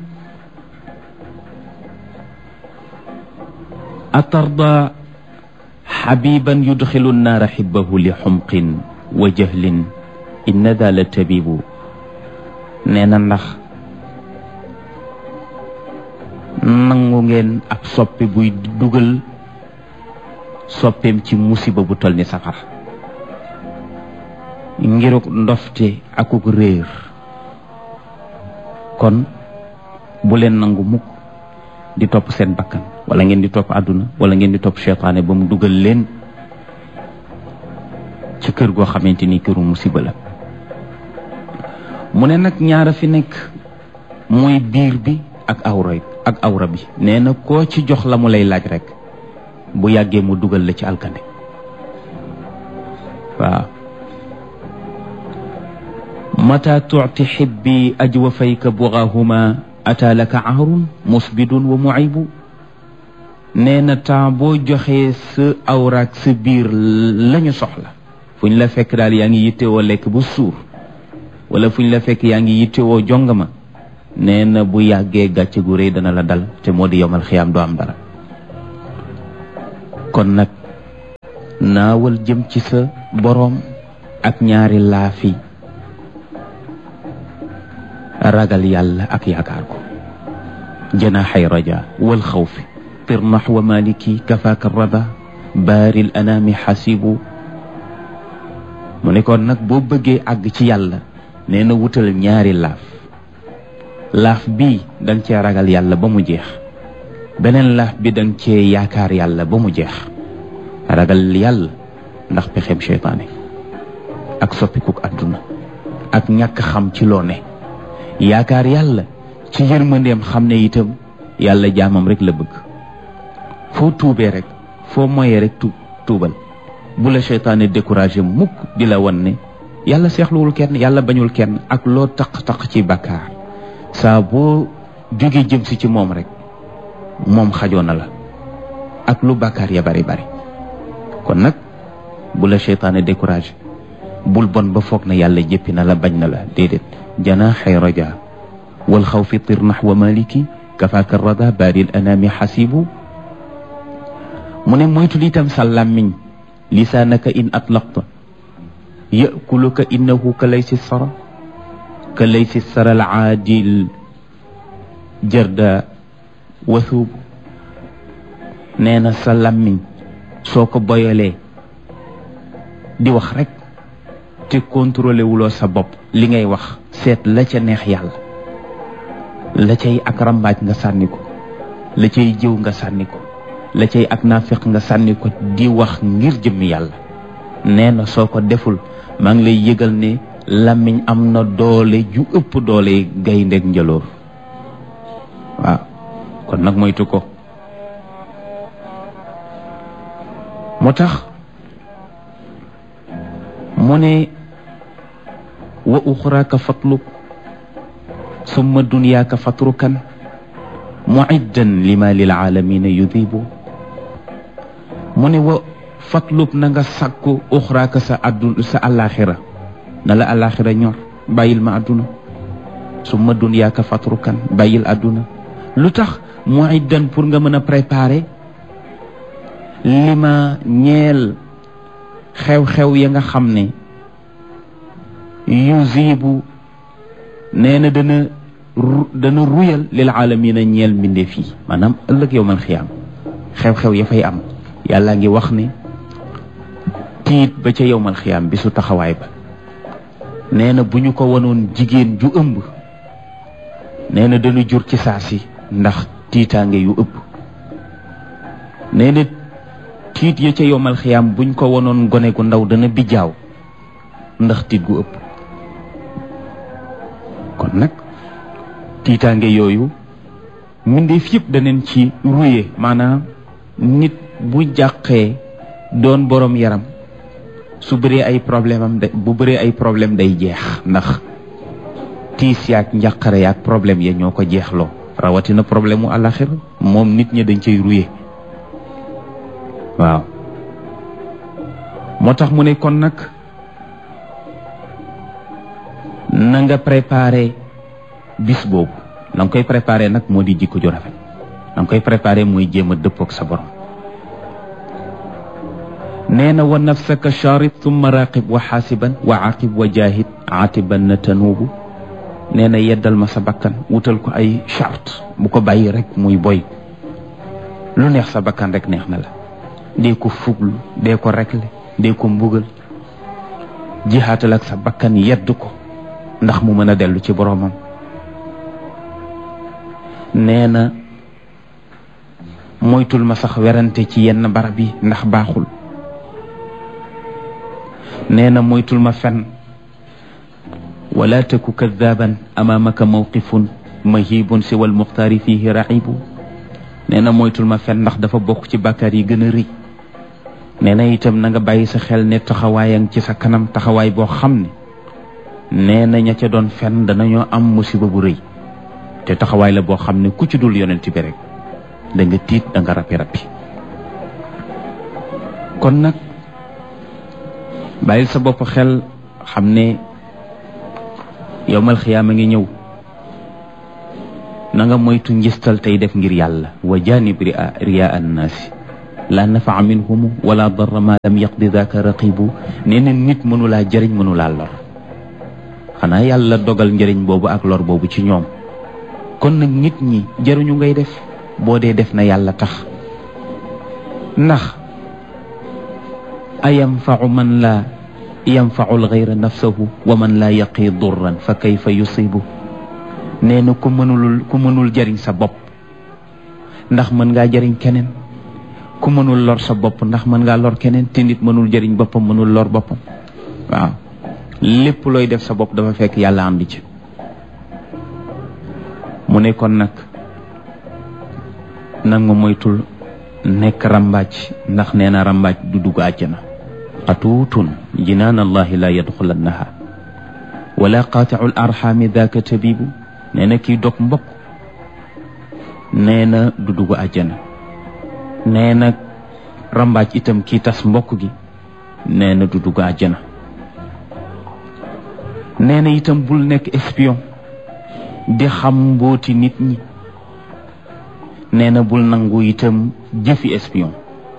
atarda xabiban yudxilu nnaara xibbahu li xumqin wa jahlin inna daa la tabibu nee na ndax nangu ngeen ab soppi buy dugal soppeem ci musiba bu tol ni safara ngiruk ndofte akuk réer kon bu leen nangu mukk di topp seen bakkan wala ngeen di topp àdduna wala ngeen di topp seytaane ba mu dugal leen ci kër goo xamante ni këru musiba la mu ne nag ñaara fi nekk mooy biir bi ak awra ak awra bi nee na koo ci jox la mu lay laaj rek bu yàggee mu dugal la ci alkande waaw mata tuuti xibbi ajwafayka bugaahuma ata laka aarun musbidun wa muibu nee na temps boo joxee sa awraak sa biir lañu soxla fu ñu la fekk daal yaa ngi yittewoo lekk bu suur wala fu ñu la fekk yaa ngi yittewoo jongama nee na bu yàggee gàcce gu rëy dana la dal te moo di yomal xiyaam doo am dara kon nag naawal jëm ci sa boroom ak ñaari laafi ragal yàlla ak yaakaar ko janaaxay raja wal xawfi tir naxwa maliki kafaaka rada baaril anaami xasibu mu ne kon nag boo bëggee àgg ci yàlla nee na wutal ñaari laaf laaf bii danga cee ragal yàlla ba mu jeex beneen laaf bi danga cee yaakaar yàlla ba mu jeex ragal yàlla ndax pexem seytaane ak soppikuk àdduna ak ñàkk xam ci loo ne yaakaar yàlla ci yërmandeem xam ne itam yàlla jaamam rek la bëgg foo tuubee rek foo moyee rek tuub tuubal bu la seytaane découragé mukk di la wan ne yàlla seexluwul kenn yàlla bañul kenn ak loo taq-taq ci bàkkaar saa boo jógee jëm si ci moom rek moom xajoo na la ak lu bàkkaar ya bari bari kon nag bu la seytaane découragé bul bon ba foog na yàlla jëppi na la bañ na la déedéet janaaxay raja wal xawfi tir naxwa maliki kafaaka rada baaril anaami xasibu mu ne moytul itam sa làmmiñ lisaanaka in atlaqta yakuluka innahu ka laysi sara ka laysi sara al aadil jarda wathuub nee na sa làmmiñ soo ko boyalee di wax rek te contrôlé wuloo sa bopp li ngay wax seet la ca neex yàlla la cay ak rambaaj nga sànni ko la cay jëw nga sànni ko la cay ak naafiq nga sànni ko di wax ngir jëmmi yàlla nee na soo ko deful maa ngi lay yëgal ne làmmiñ am na doole ju ëpp doole gayndeeg njëloor waaw kon nag moytu ko moo tax mu ne wa uxraaka fatluk summa dunyaaka fatrukan muiddan lima lil aalamina yudibu mu ne wa fatlub na nga sàkku uxraaka sa adduna sa àllaaxira na la àllaaxira ñor bàyyil ma adduna summa dunyaaka fatrukan bàyyil adduna lu tax muiddan pour nga mën a préparer lima ñeel xew-xew ya nga xam ne yuzibu nee na dana dana ruyal lil aalamina ñeel mbindeef yi maanaam ëllëg yow man xiyaam xew-xew ya fay am yàlla ngi wax ne tiit ba ca yow man xiyaam bisu taxawaay ba nee na bu ñu ko wanoon jigéen ju ëmb nee na dana jur ci saa si ndax tiitaange yu ëpp nee na tiit ya ca yow man xiyaam buñ ko wanoon gone gu ndaw dana bijaaw ndax tiit gu ëpp kon nag tiitaange yooyu mbindeef yëpp daneen ci ruye maanaam nit bu jàqee doon borom yaram su bëree ay problème am de bu bëree ay problème day jeex ndax tiis yaak njàqare yaak problème ya ñoo ko jeexloo rawatina problème mu àllaxira moom nit ñi dañ cay ruye waaw moo tax mu ne kon nag na nga préparé bis boobu na nga koy préparé nag moo di jikko ju rafet na nga koy préparé mooy jéem a dëppoog sa borom nee na wa nafsaka charit thumma raqib wa xaasiban wa aqib wa jahid aatiban na tanuubu nee na yeddal ma sa bakkan wutal ko ay charte bu ko bàyyi rek muy boy lu neex sa bakkan rek neex na la dee ko fuglu dee ko rekle dee ko mbugal jihaatal ak sa bakkan yedd ko ndax mu mën a dellu ci boromam nee na moytul ma sax werante ci yenn barab yi ndax baaxul nee na moytul ma fen wala taku kadaban amaamaka mawqifun mahibun siwa almuxtaari fihi raxibu nee na moytul ma fen ndax dafa bokk ci bàkkaar yi gën a rëy nee na itam na nga bàyyi sa xel ne taxawaayang ci sa kanam taxawaay boo xam ne nee na ña ca doon fen danañoo am musiba bu rëy te taxawaay la boo xam ne ku ci dul yonent bi rek da nga tiit da nga rappi rappi kon nag bàyyil sa bopp xel xam ne yowmal xiyaama ngi ñëw na nga moytu njistal tey def ngir yàlla wa janib ria ria annaasi la nafaa minhumu wala darra ma lam yaqdi daaka raqibu nee na nit mënulaa jëriñ mënulaa lor xanaa yàlla dogal njëriñ boobu ak lor boobu ci ñoom kon nag nit ñi jëruñu ngay def boo dee def na yàlla tax ndax a yanfau man la yanfau alxayra nafsahu wa man la yaqi durran fa kayfa yusibu nee na ku mënulul ku mënul jëriñ sa bopp ndax mën ngaa jëriñ keneen ku mënul lor sa bopp ndax mën ngaa lor keneen te nit mënul jëriñ boppam mënul lor boppam waaw lépp looy def sa bopp dafa fekk yàlla am di ci mu ne kon nag nag ma moytul nekk rambaaj ndax nee na rambaaj du dugg àjjana atuutun jinaan allahi la yadxulannaha wala qaati'ul arxaami daaka tabibu nee na kii dog mbokk nee na du dugg àjjana nee na rambaaj itam kii tas mbokk gi nee na du dugg àjjana nee na itam bul nekk espion di xam mbooti nit ñi nee na bul nangu itam jëfi espion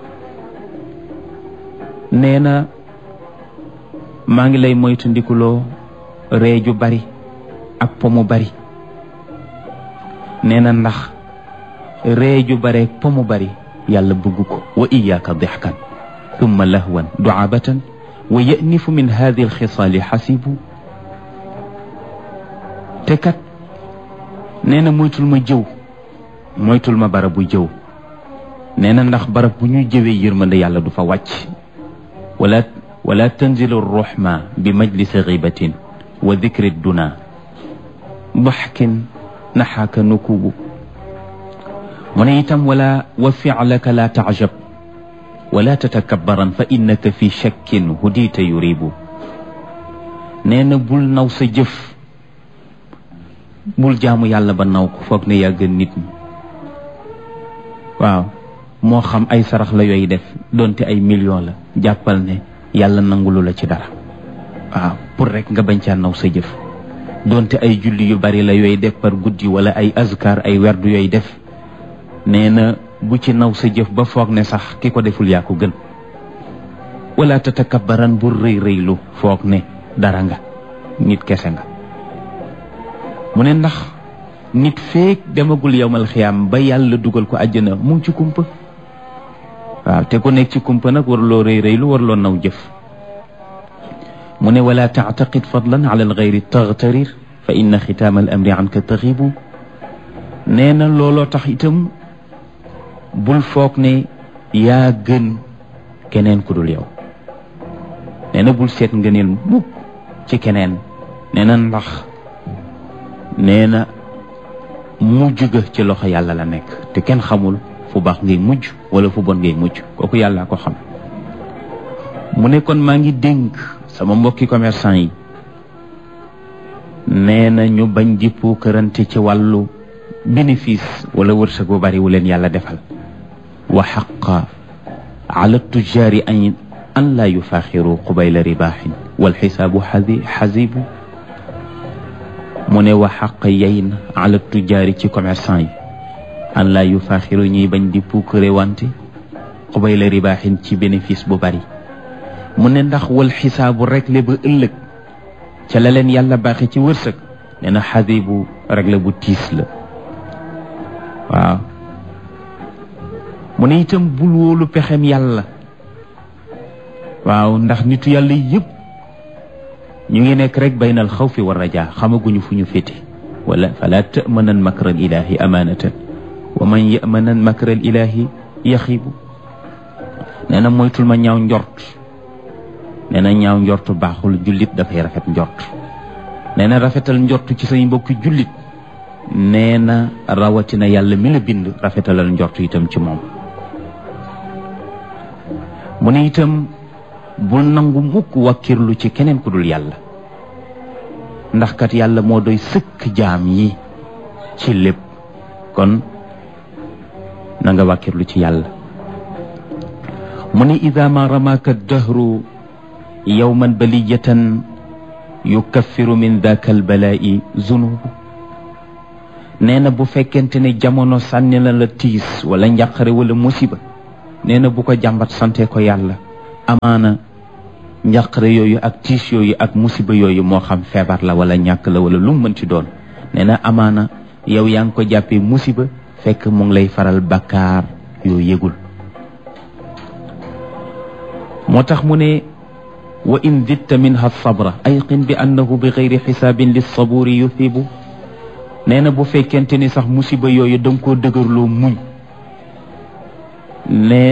nee na maa ngi lay moytu ndikuloo ree ju bari ak po mu bari nee na ndax ree ju bare ak po mu bari yàlla bëgg ko wa iyaaka dixkan thumma lahwan duabatan wa yanifu min hadi alxisaali xasibu te kat nee na moytul ma jëw moytul ma barab bu jëw nee na ndax barab bu ñuy jëwee yërmande yàlla du fa wàcc wala wala tanzilu ruhma bi majlisi gibatin wa dikri duna daxkin naxaaka nukubu mu ne itam wala wa ficlaka la taajab wala tatakabbaran fa innaka fi shakkin hudita yuribu nee na bul naw sa jëf bul jaamu yàlla ba naw ko foog ne yaa gën nit ñi waaw moo xam ay sarax la yooyu def donte ay million la jàppal ne yàlla nangulu la ci dara waaw pour rek nga bañ caa naw sa jëf donte ay julli yu bari la yooyu def par guddi wala ay azkar ay werdu yooyu def nee na bu ci naw sa jëf ba foog ne sax ki ko deful yaa ko gën wala tatakabbaran bu rëy rëylu foog ne dara nga nit kese nga mu ne ndax nit feek demagul yawmal xiyaam ba yàlla dugal ko àjjana mu ngi ci kumpa waaw te ku nekk ci kumpa nag warloo rëy rëylu warloo naw jëf mu ne wala taataqid fadlan ala alxayri taxtarir fa inna xitaama al amri anka taxibu nee na looloo tax itam bul foog ne yaa gën keneen ku dul yow nee na bul seet ngëneel mukk ci keneen nee na ndax nee na mujj ga ci loxo yàlla la nekk te kenn xamul fu baax ngay mujj wala fu bon ngay mujj kooku yàlla ko xam mu ne kon maa ngi dénk sama mbokki commerçant yi nee na ñu bañ di puukarante ci wàllu bénéfice wala wërsëg bu bari wu leen yàlla defal wa xaqa ala tujaari an an laa yufaaxiru qubayla ribaaxin wal xisaabu xadi xasibu mu ne wa xaq yey na ala tujaari ci commerçant yi an laa yufaaxiru ñuy bañ di puukare wante qubayla ribaaxin ci bénéfice bu bari mu ne ndax wal xisaabu réglé ba ëllëg ca la leen yàlla baaxe ci wërsëg nee na xadibu réglé bu tiis la waaw mu ne itam bul wóolu pexem yàlla waaw ndax nitu yàlla yëpp ñu ngi nekk rek baynal xawfi wa rajaa xamaguñu fu ñu féete wala fala tamanan makral ilahi amanatan wa man yamanan makral ilahi yaxibu nee na moytul ma ñaaw njort nee na ñaaw njort baaxul jullit dafay rafet njort nee na rafetal njort ci say mbokki jullit nee na rawatina yàlla mi la bind rafetalal njort itam ci moom mu ne itam bul nangu mukk wakkirlu ci keneen ku dul yàlla ndax kat yàlla moo doy sëkk jaam yi ci lépp kon na nga wakkirlu ci yàlla mu ne ida ma ramaka dahru yawman baliyatan yukaffiru min daka albalaa'i zunubu nee na bu fekkente ne jamono sànni la la tiis wala njàqare wala musiba nee na bu ko jàmbat sante ko yàlla amaana njàqare yooyu ak tiis yooyu ak musiba yooyu moo xam feebar la wala ñàkk la wala lu mu mën ci doon nee na amaana yow yaa ngi ko jàppee musiba fekk mu ngi lay faral bakkaar yoo yëgul moo tax mu ne wa in zidta minha sabra ayqin bi annahu bi gayri xisaabin lissaburi yuthibu nee na bu fekkente ni sax musiba yooyu danga koo dëgërloo muñ nee